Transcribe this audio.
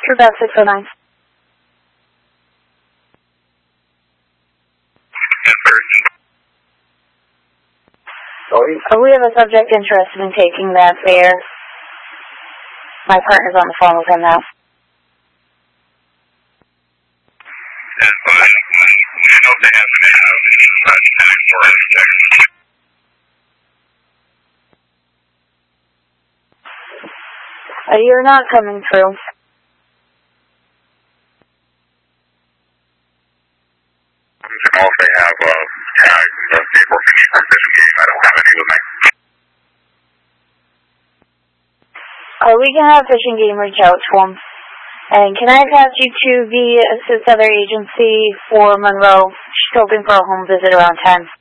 True Back 609. Sorry? We have a subject interested in taking that fare. My partner's on the phone with him now. You're not coming through. I don't know if they have tags and paperwork for fishing game. I don't have any with me. We can have Fishing Game reach out to him. And can I pass you to the Assist Other Agency for Monroe? She's hoping for a home visit around 10.